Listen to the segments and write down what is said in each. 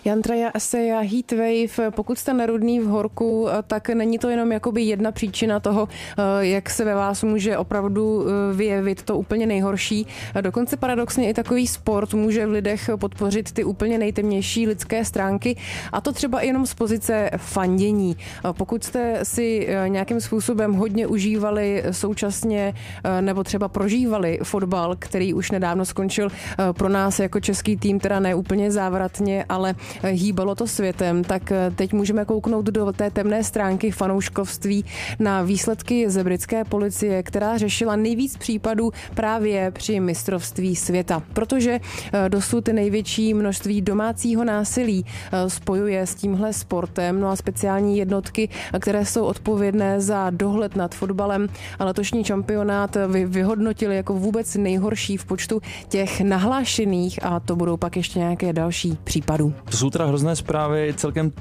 Andrea Eseja, Heatwave, pokud jste nerudný v horku, tak není to jenom jakoby jedna příčina toho, jak se ve vás může opravdu vyjevit to úplně nejhorší. Dokonce paradoxně i takový sport může v lidech podpořit ty úplně nejtemnější lidské stránky, a to třeba jenom z pozice fandění. Pokud jste si nějakým způsobem hodně užívali současně nebo třeba prožívali fotbal, který už nedávno skončil pro nás jako český tým, teda ne úplně závratně, ale hýbalo to světem, tak teď můžeme kouknout do té temné stránky fanouškovství na výsledky ze britské policie, která řešila nejvíc případů právě při mistrovství světa. Protože dosud největší množství domácího násilí spojuje s tímhle sportem, no a speciální jednotky, které jsou odpovědné za dohled nad fotbalem a letošní šampionát vyhodnotili jako vůbec nejhorší v počtu těch nahlášených, a to budou pak ještě nějaké další případů. To jsou teda hrozné zprávy, celkem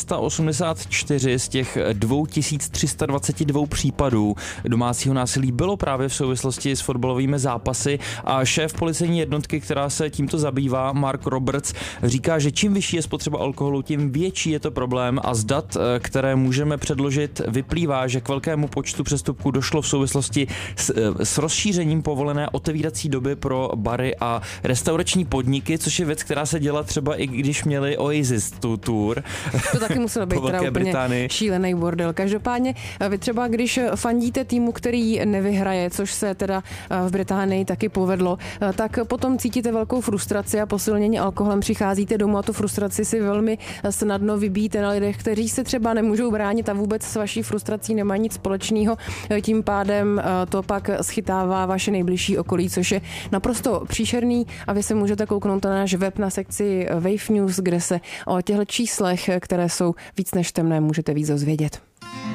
384 z těch 2322 případů domácího násilí bylo právě v souvislosti s fotbalovými zápasy a šéf policejní jednotky, která se tímto zabývá, Mark Roberts, říká, že čím vyšší je spotřeba alkoholu, tím větší je to problém, a z dat, které můžeme předložit, vyplývá, že k velkému počtu přestupků došlo v souvislosti s rozšířením povolené otevírací doby pro bary a restaurační podniky, což je věc, která se dělá třeba i když měli Oasis tu tour. To taky muselo být teda úplně šílený bordel. Každopádně vy třeba, když fandíte týmu, který nevyhraje, což se teda v Británii taky povedlo, tak potom cítíte velkou frustraci a posilnění alkoholem přicházíte domů a tu frustraci si velmi snadno vybíjíte na lidech, kteří se třeba nemůžou bránit a vůbec s vaší frustrací nemají nic společného. Tím pádem to pak schytává vaše nejbližší okolí, což je naprosto příšerný, a vy se můžete kouknout na náš web na sekci Wave News, kde se o těchto číslech, které jsou víc než temné, můžete víc dozvědět.